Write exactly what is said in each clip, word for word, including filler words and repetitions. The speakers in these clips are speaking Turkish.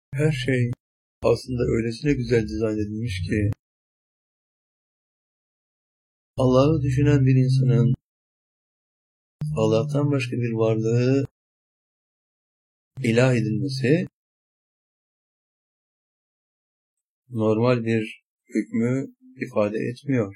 Her şey aslında öylesine güzel dizayn edilmiş ki Allah'ı düşünen bir insanın Allah'tan başka bir varlığı ilah edilmesi normal bir hükmü ifade etmiyor.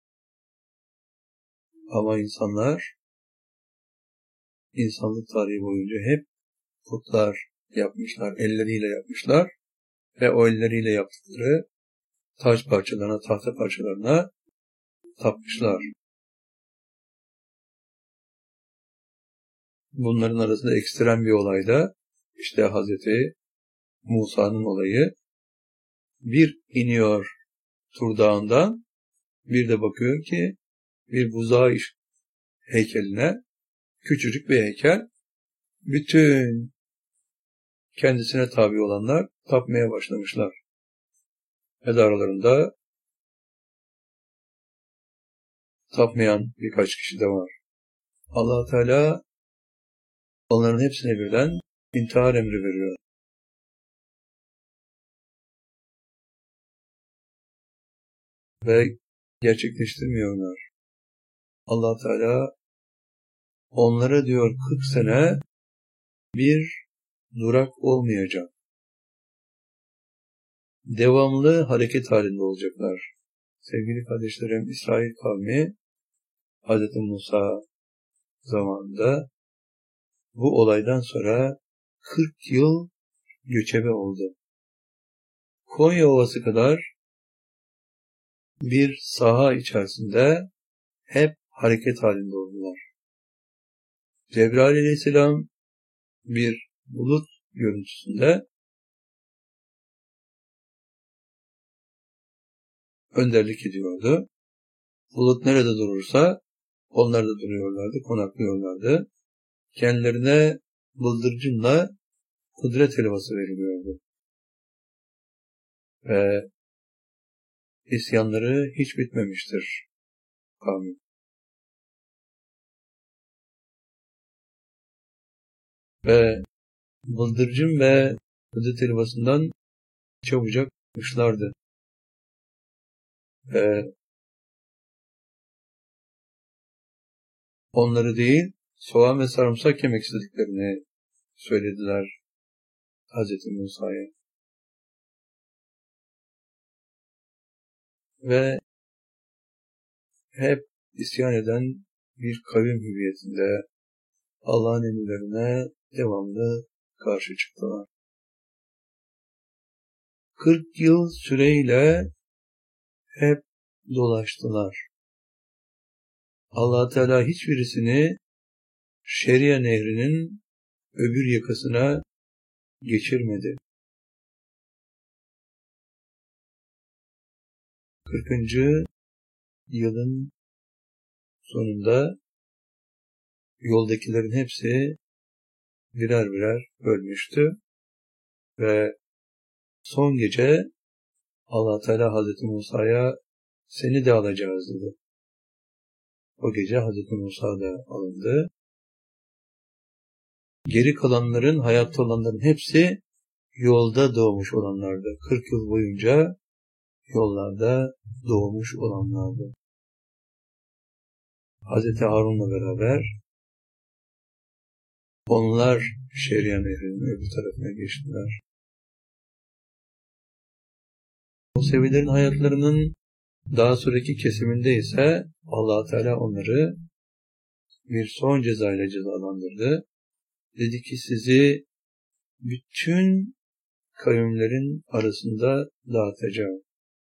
Ama insanlar insanlık tarihi boyunca hep putlar yapmışlar, elleriyle yapmışlar ve o elleriyle yaptıkları taş parçalarına, tahta parçalarına tapmışlar. Bunların arasında ekstrem bir olay da işte Hazreti Musa'nın olayı. Bir iniyor Tur Dağı'ndan, bir de bakıyor ki bir buzağı heykeline, küçücük bir heykel, bütün kendisine tabi olanlar tapmaya başlamışlar. Ve de aralarında tapmayan birkaç kişi de var. Allah Teala onların hepsine birden intihar emri veriyor. Ve gerçekleştirmiyorlar. Allah Teala onlara diyor kırk sene bir durak olmayacak. Devamlı hareket halinde olacaklar. Sevgili kardeşlerim, İsrail kavmi Hazreti Musa zamanında bu olaydan sonra kırk yıl göçebe oldu. Konya Ovası kadar bir saha içerisinde hep hareket halinde oldular. Cebrail Aleyhisselam bir bulut görüntüsünde önderlik ediyordu. Bulut nerede durursa onlar da duruyorlardı, konaklıyorlardı. Kendilerine bıldırcınla kudret helvası veriliyordu. Ve isyanları hiç bitmemiştir kavmi. Ve bıldırcın ve kudret helvasından çabucak kuşlardı. Ve onları değil, soğan ve sarımsak yemek istediklerini söylediler Hazreti Musa'ya. Ve hep isyan eden bir kavim hüviyetinde Allah'ın emirlerine devamlı karşı çıktılar. kırk yıl süreyle hep dolaştılar. Allah Teala hiçbirisini Şeria Nehri'nin öbür yakasına geçirmedi. kırkıncı yılın sonunda yoldakilerin hepsi birer birer ölmüştü ve son gece Allah Teala Hazreti Musa'ya seni de alacağız dedi. O gece Hazreti Musa da alındı. Geri kalanların, hayatta olanların hepsi yolda doğmuş olanlardı. kırk yıl boyunca yollarda doğmuş olanlardı. Hazreti Harun'la beraber onlar Şeria Nehri'nin öbür tarafına geçtiler. Musevilerin hayatlarının daha sonraki kesiminde ise Allah Teala onları bir son cezayla cezalandırdı. Dedi ki sizi bütün kavimlerin arasında dağıtacağım.